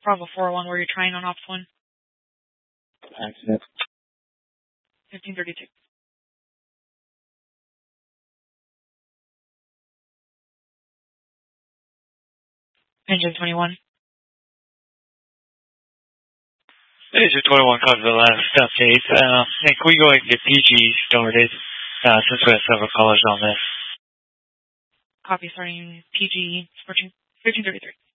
Bravo 401, where you're trying on Ops 1. Accident. 1532. Engine 21. Engine 21 comes the last update. Nick, we go ahead and get PG started, since we have several callers on this. Copy, starting PG, 1533.